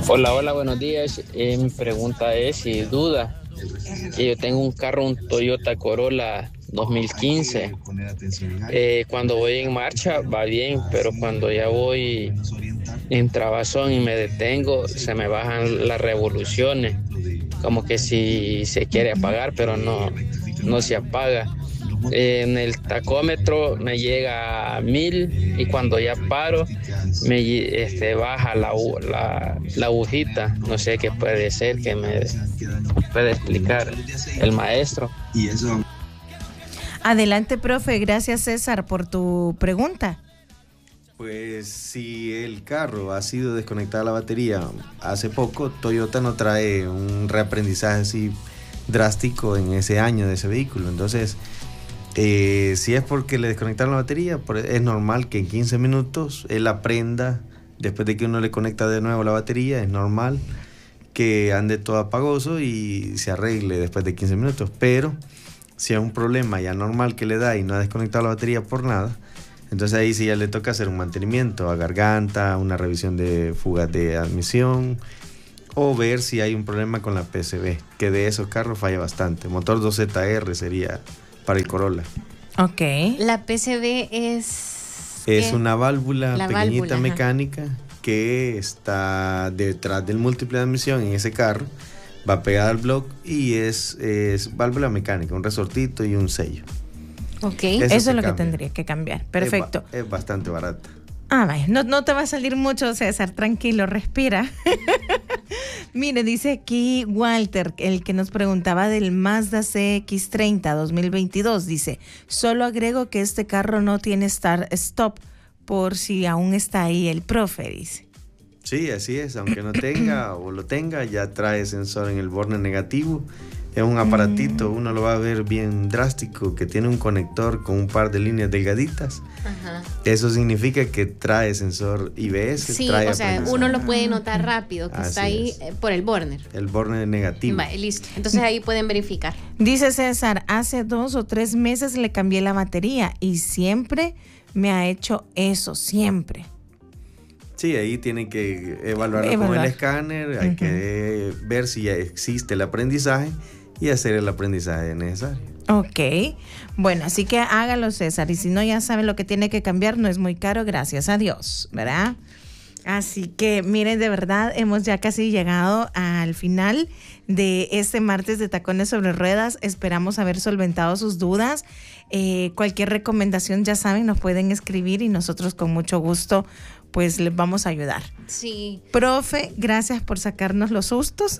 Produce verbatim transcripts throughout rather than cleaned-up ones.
Hola, hola, buenos días. Eh, mi pregunta es, y duda, que yo tengo un carro, un Toyota Corolla dos mil quince. Eh, cuando voy en marcha va bien, pero cuando ya voy en trabazón y me detengo, se me bajan las revoluciones, como que si se quiere apagar, pero no, no se apaga. En el tacómetro me llega a mil y cuando ya paro me este, baja la, la, la agujita. No sé qué puede ser, que me puede explicar el maestro. Adelante, profe. Gracias, César, por tu pregunta. Pues si el carro ha sido desconectada la batería hace poco, Toyota no trae un reaprendizaje así drástico en ese año de ese vehículo. Entonces, eh, si es porque le desconectaron la batería, es normal que en quince minutos él aprenda, después de que uno le conecta de nuevo la batería, es normal que ande todo apagoso y se arregle después de quince minutos. Pero si es un problema ya normal que le da y no ha desconectado la batería por nada, entonces ahí sí ya le toca hacer un mantenimiento a garganta, una revisión de fugas de admisión o ver si hay un problema con la P C B, que de esos carros falla bastante. Motor dos Z R sería para el Corolla. Ok. La P C B es... Es ¿qué? una válvula La pequeñita válvula, mecánica que está detrás del múltiple de admisión en ese carro, va pegada al bloque y es, es válvula mecánica, un resortito y un sello. Ok, eso, eso es lo cambia. que tendría que cambiar. Perfecto. Es, ba- es bastante barata. Ah, vaya, no, no te va a salir mucho, César, tranquilo, respira. Mire, dice aquí Walter, el que nos preguntaba del Mazda C X treinta dos mil veintidós, dice, solo agrego que este carro no tiene start stop, por si aún está ahí el profe, dice. Sí, así es, aunque no tenga o lo tenga, ya trae sensor en el borne negativo. Es un aparatito, uno lo va a ver bien drástico, que tiene un conector con un par de líneas delgaditas. Ajá. Eso significa que trae sensor I B S. Sí, trae o sea, uno lo puede notar rápido, que Así está ahí es. por el borne. El borne negativo. Vale, listo. Entonces ahí pueden verificar. Dice César, hace dos o tres meses le cambié la batería y siempre me ha hecho eso, siempre. Sí, ahí tienen que evaluarlo Evaluar. con el escáner, hay uh-huh. que ver si ya existe el aprendizaje y hacer el aprendizaje necesario. Ok, bueno, así que hágalo, César, y si no ya sabe lo que tiene que cambiar, no es muy caro, gracias a Dios, ¿verdad? Así que miren, de verdad hemos ya casi llegado al final de este martes de Tacones sobre Ruedas. Esperamos haber solventado sus dudas. Eh, cualquier recomendación, ya saben, nos pueden escribir y nosotros con mucho gusto pues les vamos a ayudar. Sí. Profe, gracias por sacarnos los sustos.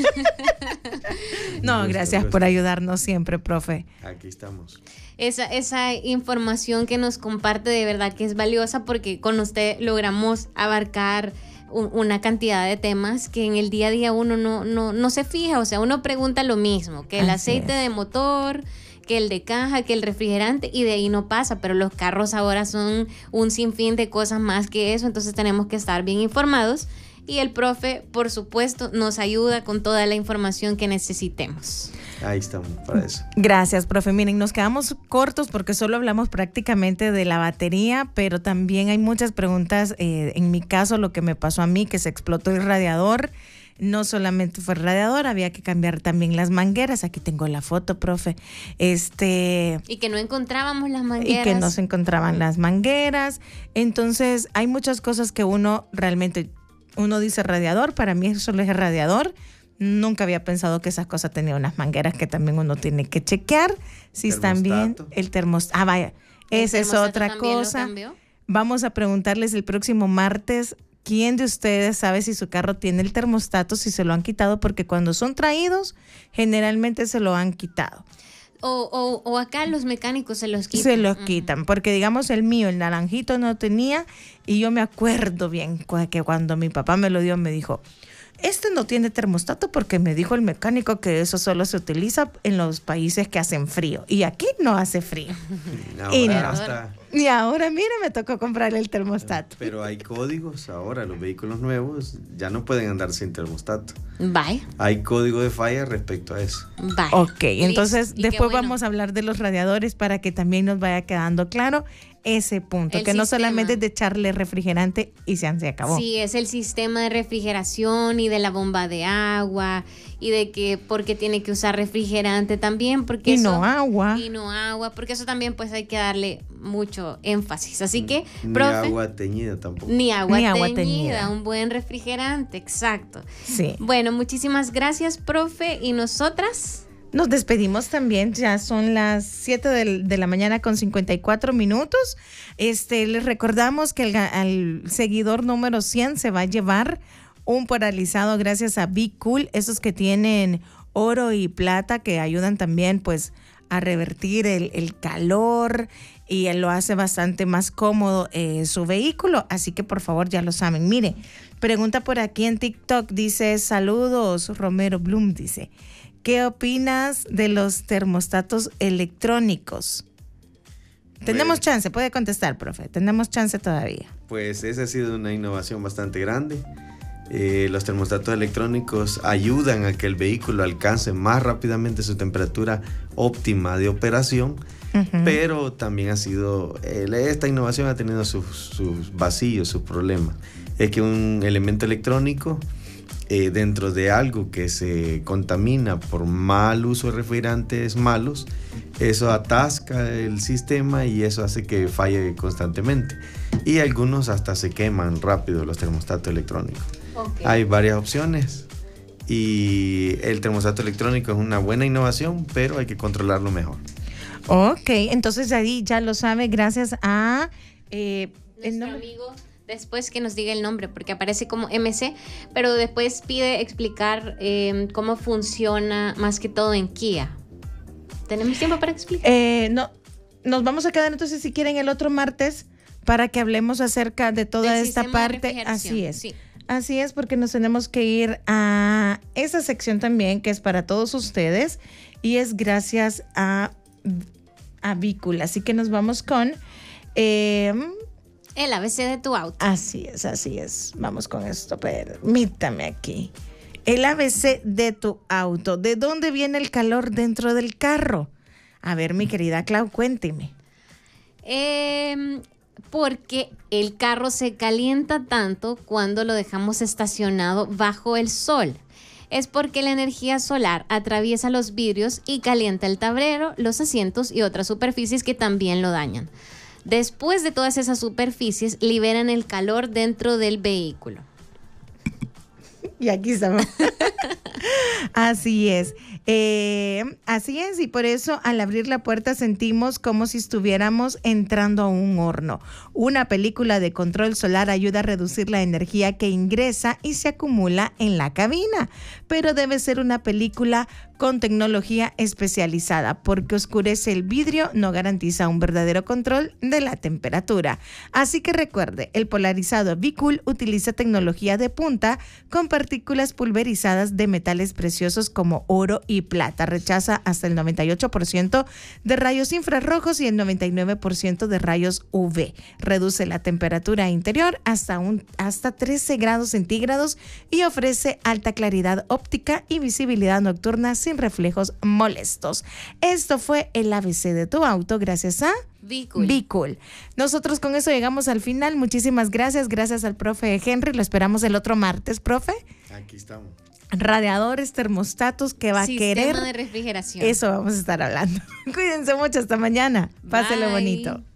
No, gracias por ayudarnos siempre, profe. Aquí estamos. Esa, esa información que nos comparte de verdad que es valiosa, porque con usted logramos abarcar un, una cantidad de temas que en el día a día uno no, no, no se fija. O sea, uno pregunta lo mismo, que el Así aceite es. de motor, que el de caja, que el refrigerante, y de ahí no pasa, pero los carros ahora son un sinfín de cosas más que eso, entonces tenemos que estar bien informados y el profe, por supuesto, nos ayuda con toda la información que necesitemos. Ahí estamos, para eso. Gracias, profe. Miren, nos quedamos cortos porque solo hablamos prácticamente de la batería, pero también hay muchas preguntas. Eh, en mi caso, lo que me pasó a mí, que se explotó el radiador. No solamente fue el radiador, había que cambiar también las mangueras. Aquí tengo la foto, profe. Este Y que no encontrábamos las mangueras. Y que no se encontraban las mangueras. Entonces, hay muchas cosas que uno realmente, uno dice radiador, para mí solo es el radiador. Nunca había pensado que esas cosas tenían unas mangueras que también uno tiene que chequear. Si están bien, el termostato. Ah, vaya, esa es otra cosa. Vamos a preguntarles el próximo martes. ¿Quién de ustedes sabe si su carro tiene el termostato, si se lo han quitado? Porque cuando son traídos, generalmente se lo han quitado. O, o, o acá los mecánicos se los quitan. Se los quitan, porque digamos el mío, el naranjito no tenía, y yo me acuerdo bien que cuando mi papá me lo dio, me dijo, este no tiene termostato porque me dijo el mecánico que eso solo se utiliza en los países que hacen frío. Y aquí no hace frío. Ahora y, no. hasta... y ahora, mire, me tocó comprar el termostato. Pero hay códigos ahora, los vehículos nuevos ya no pueden andar sin termostato. Bye. Hay código de falla respecto a eso. Bye. Ok, entonces después bueno. vamos a hablar de los radiadores para que también nos vaya quedando claro ese punto, El que no sistema. solamente es de echarle refrigerante y se, se acabó. Sí, es el sistema de refrigeración y de la bomba de agua y de que porque tiene que usar refrigerante también, porque Y eso, no agua. y no agua, porque eso también pues hay que darle mucho énfasis. Así que, Ni profe, agua teñida tampoco. ni agua, Ni agua teñida, teñida. un buen refrigerante, exacto. Sí. Bueno, muchísimas gracias, profe, y nosotras. Nos despedimos también, ya son las siete de, de la mañana con cincuenta y cuatro minutos. Este, les recordamos que el, al seguidor número cien se va a llevar un polarizado gracias a Be Cool, esos que tienen oro y plata que ayudan también pues a revertir el, el calor y lo hace bastante más cómodo eh, su vehículo, así que por favor ya lo saben. Mire, pregunta por aquí en TikTok, dice saludos, Romero Bloom dice, ¿qué opinas de los termostatos electrónicos? Tenemos Pues- chance, puede contestar, profe, tenemos chance todavía. Pues esa ha sido una innovación bastante grande. Eh, los termostatos electrónicos ayudan a que el vehículo alcance más rápidamente su temperatura óptima de operación, Ujú. pero también ha sido, eh, esta innovación ha tenido sus, sus vacíos, sus problemas. Es que un elemento electrónico eh, dentro de algo que se contamina por mal uso de refrigerantes malos, eso atasca el sistema y eso hace que falle constantemente. Y algunos hasta se queman rápido los termostatos electrónicos. Okay. Hay varias opciones y el termostato electrónico es una buena innovación, pero hay que controlarlo mejor. Ok, entonces ahí ya lo sabe, gracias a... Eh, el Nuestro nombre. amigo, después que nos diga el nombre, porque aparece como M C, pero después pide explicar eh, cómo funciona más que todo en Kia. ¿Tenemos tiempo para explicar? Eh, no, nos vamos a quedar entonces si quieren el otro martes para que hablemos acerca de toda Del esta sistema de parte. refrigeración, Así es. sí. Así es, porque nos tenemos que ir a esa sección también que es para todos ustedes y es gracias a, a Vícula. Así que nos vamos con... Eh, El A B C de tu auto. así es, así es. Vamos con esto, permítame aquí. El A B C de tu auto. ¿De dónde viene el calor dentro del carro? A ver, mi querida Clau, cuénteme. Eh, porque el carro se calienta tanto cuando lo dejamos estacionado bajo el sol. Es porque la energía solar atraviesa los vidrios y calienta el tablero, los asientos y otras superficies que también lo dañan. Después de todas esas superficies, liberan el calor dentro del vehículo. Y aquí estamos. Así es. Eh, así es, y por eso al abrir la puerta sentimos como si estuviéramos entrando a un horno. Una película de control solar ayuda a reducir la energía que ingresa y se acumula en la cabina, pero debe ser una película con tecnología especializada porque oscurece el vidrio, no garantiza un verdadero control de la temperatura. Así que recuerde, el polarizado Be Cool utiliza tecnología de punta con partículas pulverizadas de metales preciosos como oro y plata. Rechaza hasta el noventa y ocho por ciento de rayos infrarrojos y el noventa y nueve por ciento de rayos U V. Reduce la temperatura interior hasta, un, hasta trece grados centígrados y ofrece alta claridad óptica y visibilidad nocturna sin reflejos molestos. Esto fue el A B C de tu auto gracias a Be Cool. Be Cool. Nosotros con eso llegamos al final. Muchísimas gracias. Gracias al profe Henry. Lo esperamos el otro martes, profe. Aquí estamos. Radiadores, termostatos que va Sistema a querer. de refrigeración. Eso vamos a estar hablando. Cuídense mucho. Hasta mañana. Páselo Bye. bonito.